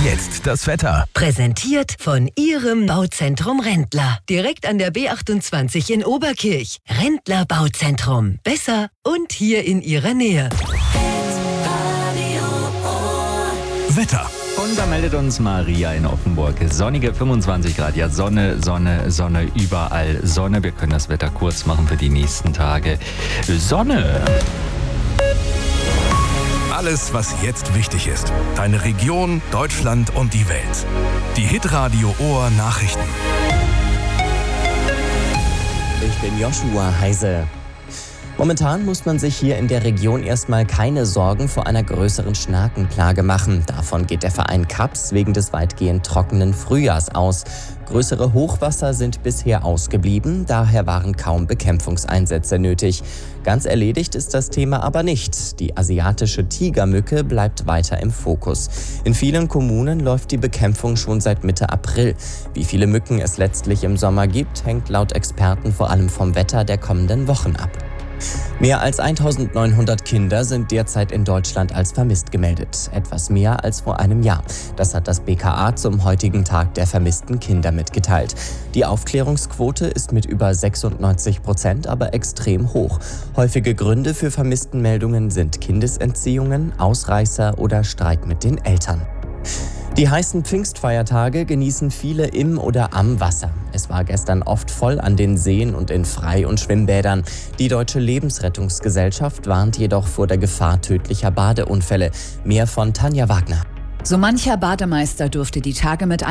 Jetzt das Wetter. Präsentiert von Ihrem Bauzentrum Rendler. Direkt an der B28 in Oberkirch. Rendler Bauzentrum. Besser und hier in Ihrer Nähe. Wetter. Und da meldet uns Maria in Offenburg. Sonnige 25 Grad. Ja, Sonne, Sonne, Sonne, überall Sonne. Wir können das Wetter kurz machen für die nächsten Tage. Sonne. Alles, was jetzt wichtig ist. Deine Region, Deutschland und die Welt. Die Hitradio Ohr Nachrichten. Ich bin Joshua Heise. Momentan muss man sich hier in der Region erstmal keine Sorgen vor einer größeren Schnakenplage machen. Davon geht der Verein Kaps wegen des weitgehend trockenen Frühjahrs aus. Größere Hochwasser sind bisher ausgeblieben, daher waren kaum Bekämpfungseinsätze nötig. Ganz erledigt ist das Thema aber nicht. Die asiatische Tigermücke bleibt weiter im Fokus. In vielen Kommunen läuft die Bekämpfung schon seit Mitte April. Wie viele Mücken es letztlich im Sommer gibt, hängt laut Experten vor allem vom Wetter der kommenden Wochen ab. Mehr als 1900 Kinder sind derzeit in Deutschland als vermisst gemeldet. Etwas mehr als vor einem Jahr. Das hat das BKA zum heutigen Tag der vermissten Kinder mitgeteilt. Die Aufklärungsquote ist mit über 96% aber extrem hoch. Häufige Gründe für Vermisstenmeldungen sind Kindesentziehungen, Ausreißer oder Streit mit den Eltern. Die heißen Pfingstfeiertage genießen viele im oder am Wasser. Es war gestern oft voll an den Seen und in Frei- und Schwimmbädern. Die Deutsche Lebensrettungsgesellschaft warnt jedoch vor der Gefahr tödlicher Badeunfälle. Mehr von Tanja Wagner. So mancher Bademeister durfte die Tage mit